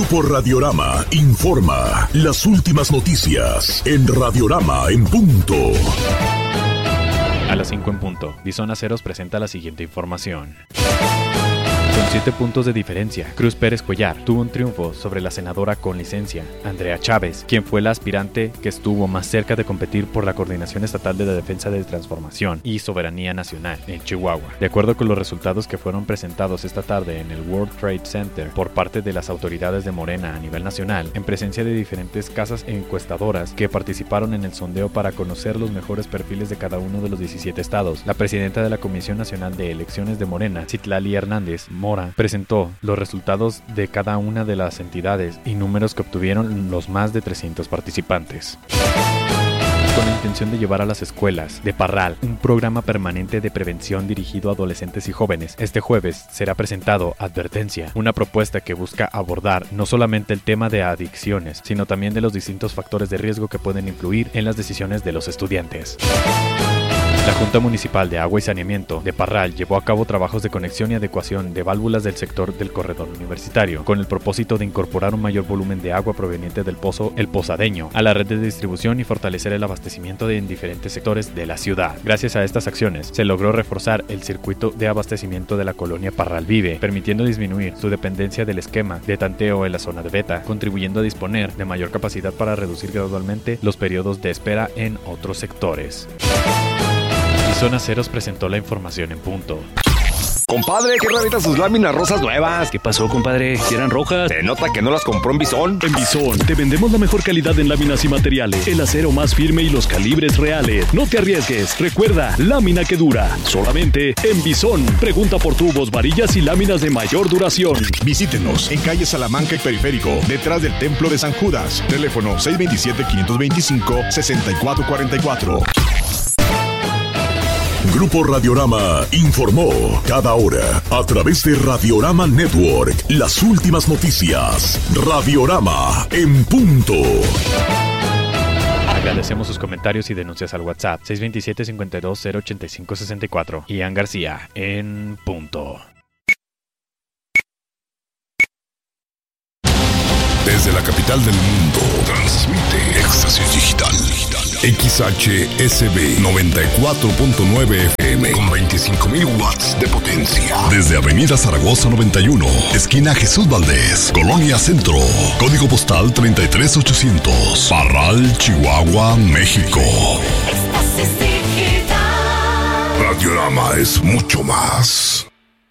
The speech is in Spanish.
Grupo Radiorama informa las últimas noticias en Radiorama en punto. A las 5 en punto, Bison Aceros presenta la siguiente información. Con 7 puntos de diferencia, Cruz Pérez Cuellar tuvo un triunfo sobre la senadora con licencia, Andrea Chávez, quien fue la aspirante que estuvo más cerca de competir por la Coordinación Estatal de la Defensa de Transformación y Soberanía Nacional en Chihuahua. De acuerdo con los resultados que fueron presentados esta tarde en el World Trade Center por parte de las autoridades de Morena a nivel nacional, en presencia de diferentes casas encuestadoras que participaron en el sondeo para conocer los mejores perfiles de cada uno de los 17 estados, la presidenta de la Comisión Nacional de Elecciones de Morena, Citlali Hernández Mora, presentó los resultados de cada una de las entidades y números que obtuvieron los más de 300 participantes. Con la intención de llevar a las escuelas de Parral un programa permanente de prevención dirigido a adolescentes y jóvenes, este jueves será presentado Advertencia, una propuesta que busca abordar no solamente el tema de adicciones, sino también de los distintos factores de riesgo que pueden influir en las decisiones de los estudiantes. La Junta Municipal de Agua y Saneamiento de Parral llevó a cabo trabajos de conexión y adecuación de válvulas del sector del corredor universitario, con el propósito de incorporar un mayor volumen de agua proveniente del pozo El Pozadeño a la red de distribución y fortalecer el abastecimiento en diferentes sectores de la ciudad. Gracias a estas acciones, se logró reforzar el circuito de abastecimiento de la colonia Parral Vive, permitiendo disminuir su dependencia del esquema de tanteo en la zona de Beta, contribuyendo a disponer de mayor capacidad para reducir gradualmente los periodos de espera en otros sectores. Bison Aceros presentó la información en punto. Compadre, qué raritas sus láminas rosas nuevas. ¿Qué pasó, compadre? ¿Si eran rojas? Se nota que no las compró en Bison. En Bison te vendemos la mejor calidad en láminas y materiales, el acero más firme y los calibres reales. No te arriesgues. Recuerda, lámina que dura. Solamente en Bison. Pregunta por tubos, varillas y láminas de mayor duración. Visítenos en calle Salamanca y Periférico, detrás del Templo de San Judas. Teléfono 627-525-6444. Grupo Radiorama informó cada hora a través de Radiorama Network las últimas noticias. Radiorama en punto. Agradecemos sus comentarios y denuncias al WhatsApp 627-52-085-64. Ian García en punto. Desde la capital del mundo, transmite Éxtasis Digital. XHSB 94.9 FM con 25.000 watts de potencia. Desde Avenida Zaragoza 91, esquina Jesús Valdés, Colonia Centro. Código postal 33800. Parral, Chihuahua, México. Éxtasis Digital. Radiorama es mucho más.